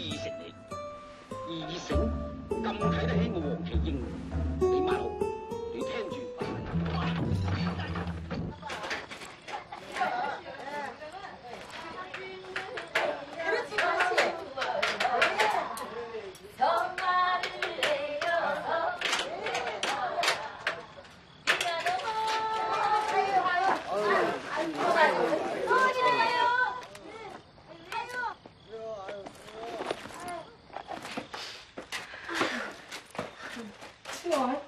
義城嚟。義城咁睇得起我黃麒英，你馬路，你聽住。 추워.